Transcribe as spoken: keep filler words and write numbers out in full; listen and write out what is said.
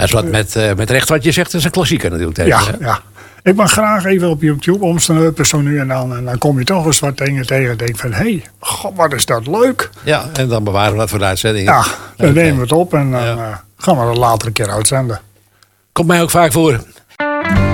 Dat is wat met, uh, met recht wat je zegt, is een klassieker natuurlijk. Tegen, ja, hè? ja. Ik ben graag even op YouTube omsnuipen zo nu en dan. En dan kom je toch eens wat dingen tegen en denk van... hé, hey, god, wat is dat leuk. Ja, en dan bewaren we dat voor de uitzending. Ja, dan okay. nemen we het op en dan ja. uh, gaan we dat later een keer uitzenden. Komt mij ook vaak voor.